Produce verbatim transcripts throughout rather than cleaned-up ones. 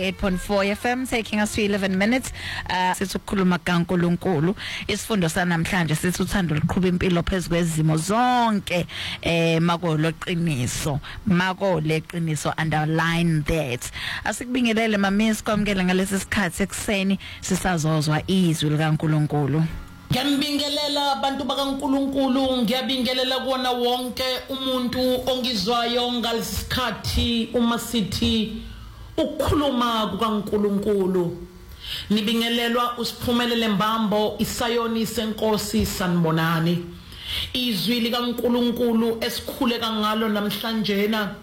ninety-eight point four F M, taking us to eleven minutes. Uh, sithukhuluma kaNkulunkulu. Isifundo sanamhlanje sithi uthando luqhubha impilo phezulu kwezimo zonke eh mako loqiniso, mako leqiniso, underline that. Asikubingelele mamisi kwamkela ngalesi sikhathi ekseni sisazozwa izwi likaNkulunkulu. Ngiyabingelela abantu bakaNkulunkulu, ngiyabingelela kuona wonke umuntu ongizwayo ngalesikhathi uma sithi ukukhuluma kukaNkulunkulu. Nibingelelwa usiphumelele Mbambo, isayoni senkosi sanibonani. Izwi likaNkulunkulu esikhuleka ngalo namhlanjena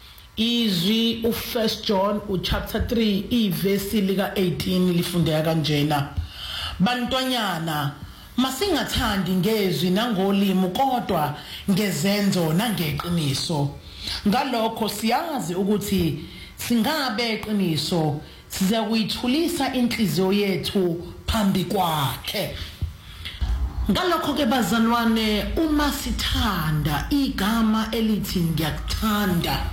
izwi u First John u chapter three ivesi lika eighteen lifundeka kanjena. Bantwanyana, masingathandi ngezwi nangolimi kodwa ngezenzo nangeqiniso. Ngalokho siyazi ukuthi singabe eqiniso siza kuyithulisa inhliziyo yethu phambi kwakhe. Ngalokho ke bazalwane, uma sithanda igama elithi ngiyakuthanda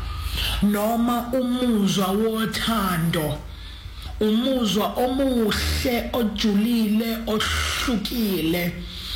noma umuzwa wothando, umuzwa omuhle ojulile ohlukile,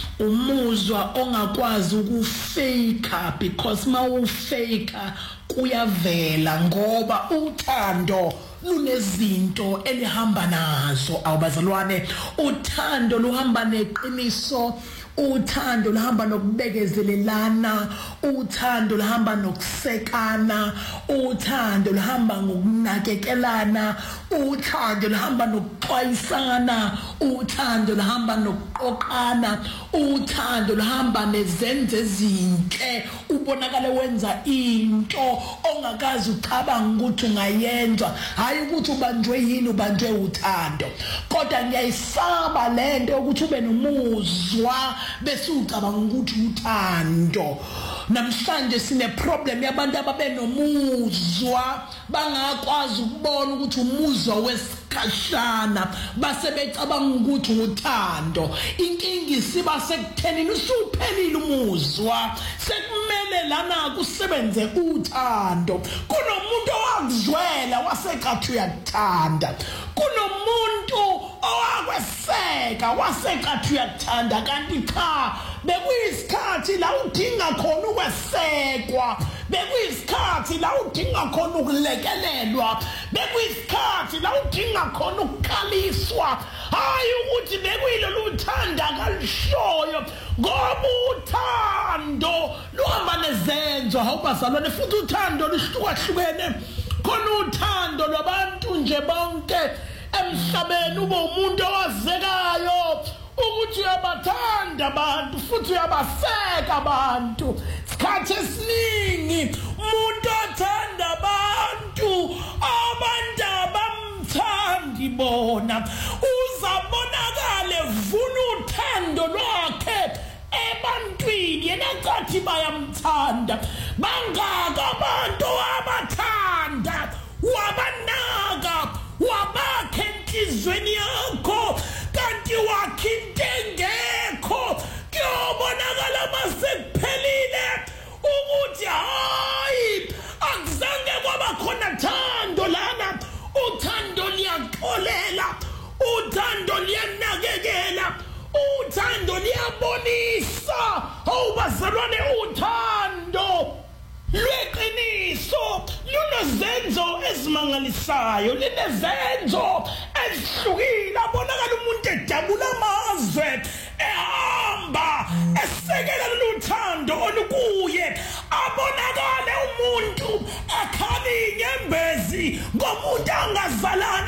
umuzwa ongakwazi ukufake because mawufake kuyavela ngoba uthando lunezinto elihamba nazo. Awubazalwane, uthando luhamba neqiniso, uthando luhamba nokubekezelelana, uthando luhamba nokusekana, uthando luhamba ngokunakekelana, uthando luhamba nokuxwayisana, uthando luhamba nokuqoqana, uthando luhamba nezenzo ezinhle. Ubonakala wenza into ongakazi ucabanga ukuthi ungayenza, hayi ukuthi ubanjwe yini, ubanjwe uthando. Kodwa ngiyayisaba lento ukuthi ube nomuzwa bese ucabanga ukuthi uthando. Namhlanje sine problem yabantu ababenomuzwa bangakwazi ukubona ukuthi umuzwa wesikhashana base becabanga ukuthi uthando. Inkingi siba sekuthenini usuphelile umuzwa, sekumele lana kusebenze uthando. Kunomuntu owakuzwela wasecathi uyakuthanda, kunomuntu owakweseka wasecathi uyakuthanda, kanti cha bekuyisikhathi la udinga khona ukwesekwa, bekuyisikhathi la udinga khona ukulekelelwa, bekuyisikhathi la udinga khona ukukhaliswa, hayi ukuthi bekuyilo luthanda kalishoyo. Ngoba uthando luhamba nezenzo, awubazalwane, futhi uthando luhlukahlukene. Khona uthando lwabantu nje bonke emhlabeni, ube umuntu owazekayo ukuthi uyabathanda abantu futhi uyabaseka abantu. Isikhathi esiningi umuntu othanda abantu, abantu abamthandi bona, uzabonakala vuna uthando lwakhe ebantwini yena cathi bayamthanda. Bangaka abantu abathanda, wabanaka, wabakhe enhlizweni yakho, kanti wakhe into engekho. Kuyobonakala masekuphelile ukuthi hayi akuzange kwaba khona thando lana. Uthando liyaxolela, uthando liyanakekela, uthando liyabonisa. Awubazalwane, uthando lweqiniso lunezenzo ezimangalisayo, linezenzo ezihlukile. Abonakala umuntu ejabula amazwe ehamba esekela luthando olukuye, abonakale umuntu akhali inyembezi ngomuntu angazalana